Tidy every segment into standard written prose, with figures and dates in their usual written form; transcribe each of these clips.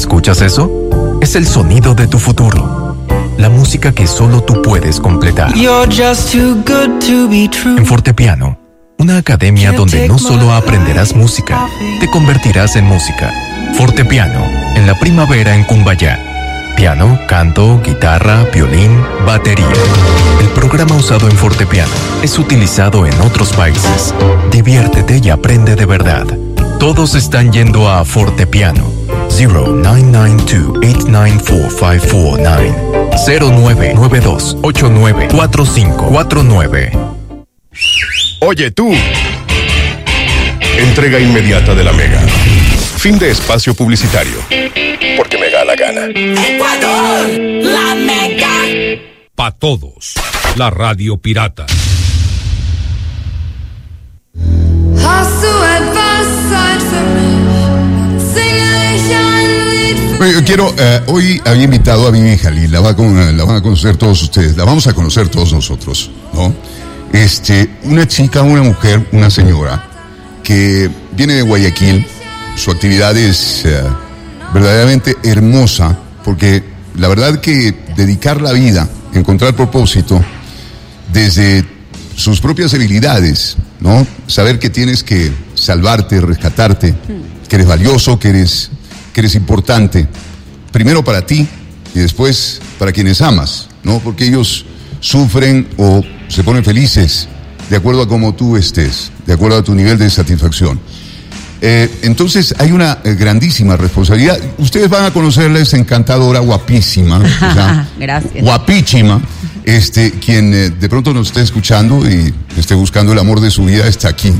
¿Escuchas eso? Es el sonido de tu futuro. La música que solo tú puedes completar. You're just too good to be true. En Fortepiano, una academia donde no solo aprenderás música, te convertirás en música. Fortepiano, en la primavera en Cumbayá. Piano, canto, guitarra, violín, batería. El programa usado en Fortepiano es utilizado en otros países. Diviértete y aprende de verdad. Todos están yendo a Fortepiano. 0992-894-549. 0992-894549. Oye tú. Entrega inmediata de la Mega. Fin de espacio publicitario. Porque me da la gana. Ecuador, la Mega. Pa' todos, la radio pirata. Yo quiero, hoy había invitado a Vivi Jalil, la van a conocer todos ustedes, la vamos a conocer todos nosotros, ¿no? Una chica, una mujer, una señora que viene de Guayaquil. Su actividad es verdaderamente hermosa, porque la verdad que dedicar la vida, encontrar propósito desde sus propias habilidades, ¿no? Saber que tienes que salvarte, rescatarte, que eres valioso, que eres importante, primero para ti y después para quienes amas, ¿no? Porque ellos sufren o se ponen felices de acuerdo a cómo tú estés, de acuerdo a tu nivel de satisfacción. Entonces hay una grandísima responsabilidad. Ustedes van a conocerla, es encantadora, guapísima, o sea, gracias. Guapísima. Quien de pronto nos esté escuchando y esté buscando el amor de su vida está aquí.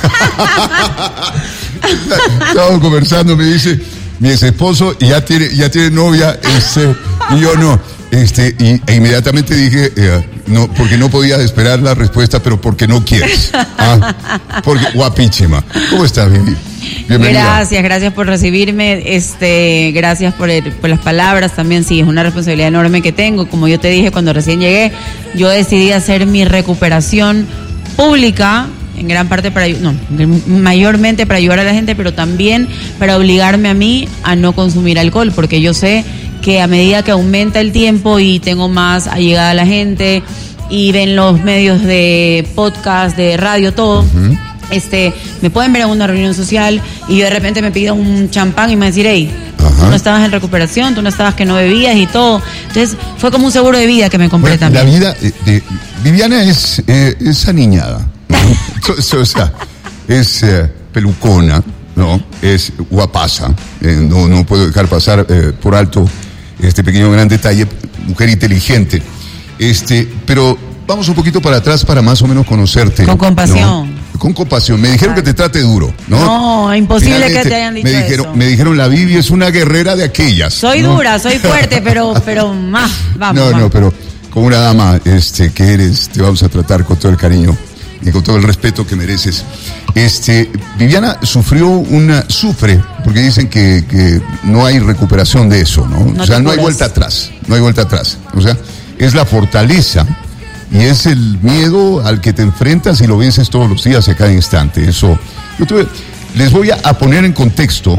Estamos conversando, me dice mi ex esposo ya tiene novia, y yo no. E inmediatamente dije, no, porque no podía esperar la respuesta, pero porque no quieres. Porque guapísima. ¿Cómo estás, Vivi? Bienvenida. Gracias por recibirme, gracias por las palabras también. Sí, es una responsabilidad enorme que tengo. Como yo te dije cuando recién llegué, yo decidí hacer mi recuperación pública, en gran parte mayormente para ayudar a la gente, pero también para obligarme a mí a no consumir alcohol, porque yo sé que a medida que aumenta el tiempo y tengo más allegada a la gente y ven los medios de podcast, de radio, todo, me pueden ver en una reunión social y yo de repente me pido un champán y me decir, hey, tú no estabas en recuperación, tú no estabas que no bebías y todo. Entonces fue como un seguro de vida que me compré también. La vida de Viviana es aniñada, ¿no? O sea, es pelucona, ¿no? Es guapaza, no puedo dejar pasar por alto este pequeño gran detalle. Mujer inteligente, pero vamos un poquito para atrás para más o menos conocerte. Con compasión. ¿No? Con compasión. Me dijeron que te trate duro, ¿no? No, imposible. Finalmente, que te hayan dicho eso. Me dijeron, la Vivi es una guerrera de aquellas. Soy dura, soy fuerte, pero más, vamos. No, pero como una dama que eres, te vamos a tratar con todo el cariño y con todo el respeto que mereces. Viviana sufre, porque dicen que no hay recuperación de eso, ¿no? O sea, no hay vuelta atrás. O sea, es la fortaleza y es el miedo al que te enfrentas y lo vences todos los días, a cada instante. Eso. Les voy a poner en contexto.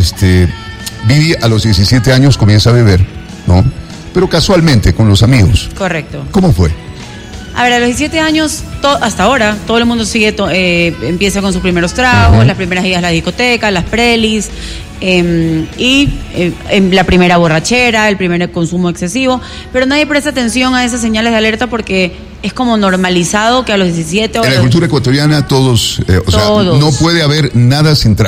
Vivi a los 17 años comienza a beber, ¿no? Pero casualmente, con los amigos. Correcto. ¿Cómo fue? A ver, a los 17 años, hasta ahora, todo el mundo empieza con sus primeros tragos, las primeras idas a la discoteca, las prelis, la primera borrachera, el primer consumo excesivo, pero nadie presta atención a esas señales de alerta porque es como normalizado que a los 17... En la cultura ecuatoriana todos, no puede haber nada sin trago.